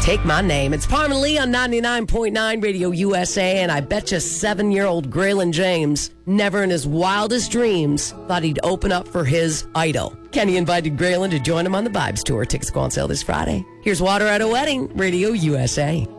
Take My Name. It's Parma Lee on 99.9 Radio USA, and I bet you 7-year-old Graylin James never in his wildest dreams thought he'd open up for his idol. Kenny invited Graylin to join him on the Vibes Tour. Tickets go on sale this Friday. Here's Water at a Wedding, Radio USA.